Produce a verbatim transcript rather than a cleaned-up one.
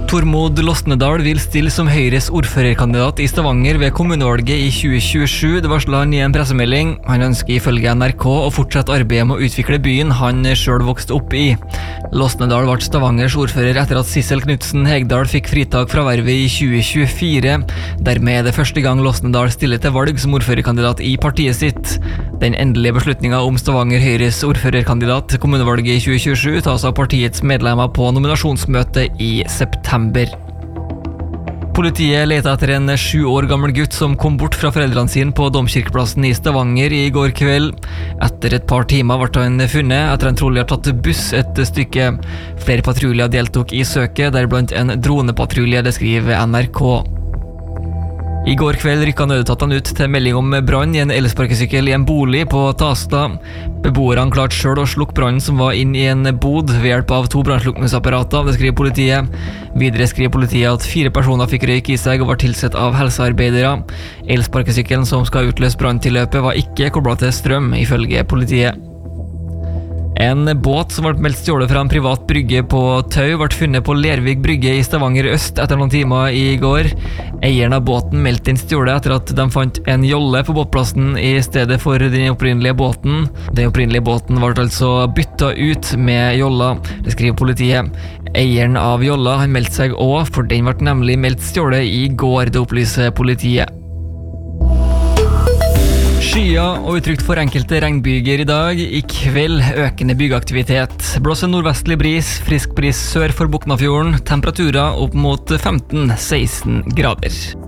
Tormod Losnedal vil stille som Høyres ordførerkandidat i Stavanger ved kommunevalget i tjue tjuesju, det varslet han i en pressemelding. Han ønsker ifølge N R K å fortsette arbeidet med å utvikle byen han selv vokste opp i. Losnedal ble Stavangers ordfører etter at Sissel Knutsen Hegdal fikk fritak fra vervet i tjue tjuefire. Dermed er det første gang Losnedal stiller til valg som ordførerkandidat i partiet sitt. Den endelige beslutningen om Stavanger Høyres ordførerkandidat til kommunevalget i tjue tjuesju tas av partiets medlemmer på nominasjonsmøtet i september. Politiet leter etter en sju år gammel gutt som kom bort fra foreldrene sine på Domkirkeplassen i Stavanger i går kveld. Etter et par timer ble han funnet etter en trolig har tatt buss et stykke. Flere patruljer deltok i søket, deriblant en dronepatrulje, det skriver N R K. I går kveld rykket nødetatene ut til melding om brann i en elsparkesykkel i en bolig på Tasta. Beboerne klarte selv å slukke brannen som var inn i en bod ved hjelp av to brannslukningsapparater, det skriver politiet. Videre skriver politiet at fire personer fikk røyk i seg og var tilsett av helsearbeidere. Elsparkesykkelen som skal utløse branntilløpet var ikke koblet til strøm, ifølge politiet. En båt som ble meldt stjålet fra en privat brygge på Tau ble funnet på Lervik brygge i Stavanger øst etter noen timer i går. Eieren av båten meldte inn stjålet etter at de fant en jolle på båtplassen i stedet for den opprinnelige båten. Den opprinnelige båten ble altså byttet ut med jolla, det skriver politiet. Eieren av jolla han meldte seg også, for den ble nemlig meldt stjålet i går, det opplyser politiet. Skyer og utrygt for enkelte regnbyger i dag. I kveld økende byggeaktivitet. Blåser nordvestlig bris, frisk bris sør for Boknafjorden. Temperaturer opp mot femten til seksten grader.